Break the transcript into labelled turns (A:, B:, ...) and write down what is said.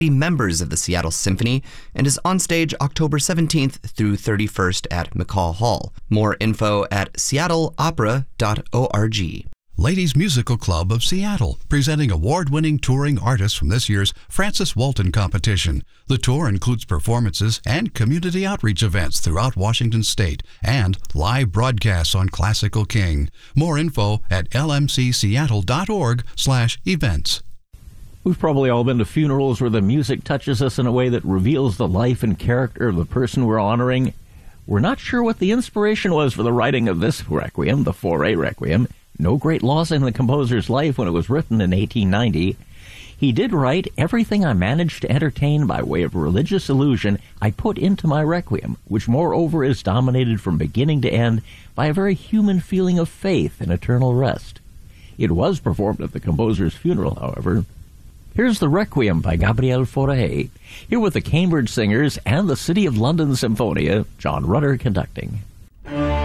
A: members of the Seattle Symphony and is on stage October 17th through 31st at McCall Hall. More info at seattleopera.org.
B: Ladies Musical Club of Seattle, presenting award-winning touring artists from this year's Francis Walton competition. The tour includes performances and community outreach events throughout Washington State and live broadcasts on Classical King. More info at lmcseattle.org/events.
C: We've probably all been to funerals where the music touches us in a way that reveals the life and character of the person we're honoring. We're not sure what the inspiration was for the writing of this requiem, the Fauré Requiem. No great loss in the composer's life when it was written in 1890. He did write, "Everything I managed to entertain by way of religious illusion, I put into my requiem, which moreover is dominated from beginning to end by a very human feeling of faith and eternal rest." It was performed at the composer's funeral, however. Here's the Requiem by Gabriel Fauré, here with the Cambridge Singers and the City of London Symphonia, John Rutter conducting.